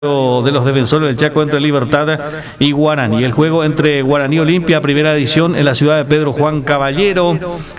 de los Defensores del Chaco entre Libertad y Guaraní. El juego entre Guaraní Olimpia, primera edición en la ciudad de Pedro Juan Caballero.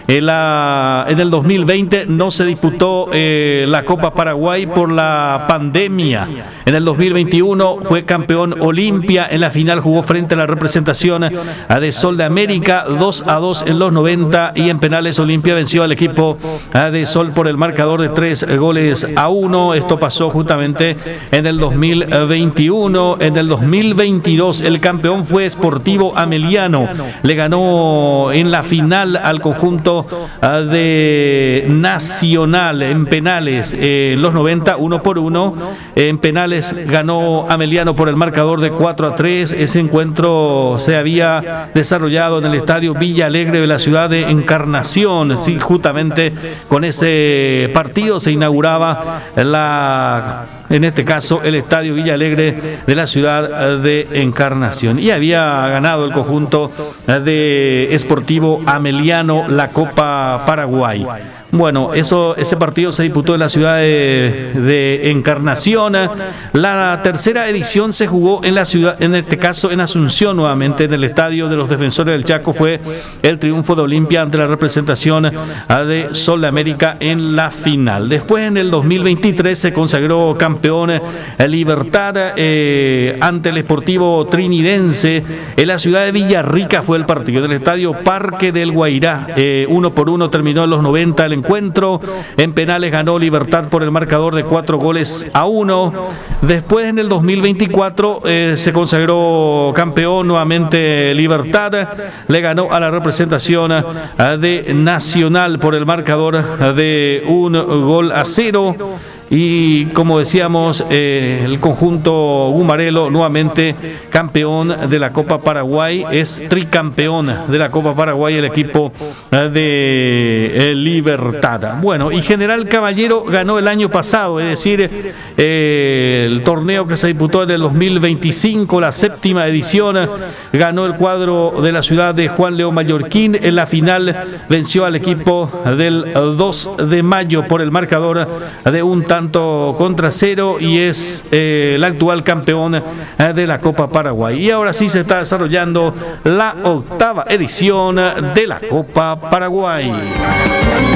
En el 2020 no se disputó la Copa Paraguay por la pandemia. En el 2021 fue campeón Olimpia. En la final jugó frente a la representación de Sol de América 2-2 en los 90 y en penales Olimpia venció al equipo de Sol por el marcador de 3-1. Esto pasó justamente en el 2021. En el 2022 el campeón fue Sportivo Ameliano. Le ganó en la final al conjunto de Nacional en penales. Los 90, 1-1. En penales ganó Ameliano por el marcador de 4-3. Ese encuentro se había desarrollado en el estadio Villa Alegre de la ciudad de Encarnación. Sí, justamente con ese partido se inauguraba en este caso el estadio Villa Alegre de la ciudad de Encarnación. Y había ganado el conjunto de Sportivo Ameliano la Copa Paraguay. Bueno, ese partido se disputó en la ciudad de Encarnación. La tercera edición se jugó en la ciudad, en este caso en Asunción nuevamente, en el estadio de los Defensores del Chaco. Fue el triunfo de Olimpia ante la representación de Sol de América en la final. Después, en el 2023, se consagró campeón Libertad ante el Sportivo Trinidense. En la ciudad de Villarrica fue el partido del estadio Parque del Guairá. 1-1 terminó en los 90 el encuentro. En penales ganó Libertad por el marcador de 4-1. Después, en el 2024 se consagró campeón nuevamente Libertad. Le ganó a la representación de Nacional por el marcador de 1-0. Y como decíamos, el conjunto Gumarelo nuevamente campeón de la Copa Paraguay, es tricampeón de la Copa Paraguay el equipo de Libertad. Bueno, y General Caballero ganó el año pasado, es decir, el torneo que se disputó en el 2025, la séptima edición, ganó el cuadro de la ciudad de Juan León Mallorquín. En la final venció al equipo del 2 de mayo por el marcador de un tanto contra 0 y es el actual campeón de la Copa Paraguay. Y ahora sí se está desarrollando la octava edición de la Copa Paraguay.